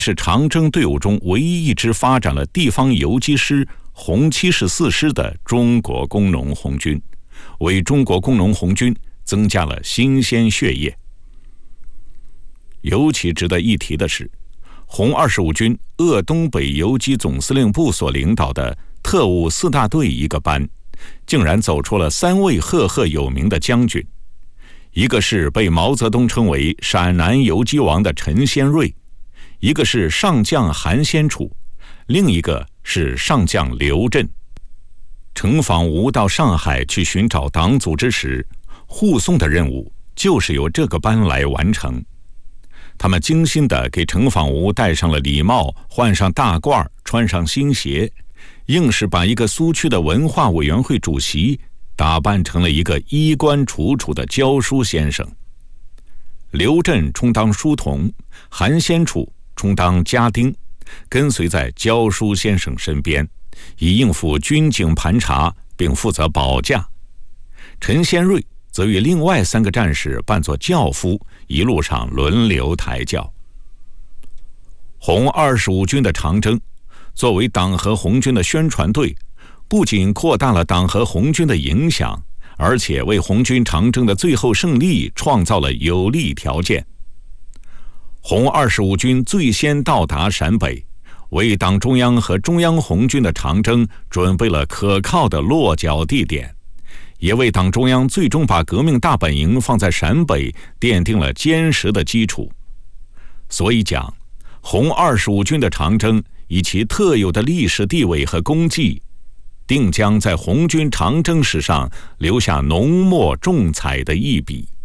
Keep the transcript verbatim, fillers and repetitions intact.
是长征队伍中唯一一支发展了地方游击师红七十四师的中国工农红军，为中国工农红军增加了新鲜血液。尤其值得一提的是，红二十五军鄂东北游击总司令部所领导的特务四大队一个班，竟然走出了三位赫赫有名的将军，一个是被毛泽东称为陕南游击王的陈先瑞，一个是上将韩先楚，另一个是上将刘震。程仿吾到上海去寻找党组织时，护送的任务就是由这个班来完成。他们精心地给程仿吾戴上了礼帽，换上大褂，穿上新鞋，硬是把一个苏区的文化委员会主席打扮成了一个衣冠楚楚的教书先生。刘震充当书童，韩先楚充当家丁，跟随在教书先生身边，以应付军警盘查，并负责保驾。陈先瑞则与另外三个战士扮作轿夫，一路上轮流抬轿。红二十五军的长征作为党和红军的宣传队，不仅扩大了党和红军的影响，而且为红军长征的最后胜利创造了有利条件。红二十五军最先到达陕北，为党中央和中央红军的长征准备了可靠的落脚地点，也为党中央最终把革命大本营放在陕北奠定了坚实的基础。所以讲，红二十五军的长征以其特有的历史地位和功绩，定将在红军长征史上留下浓墨重彩的一笔。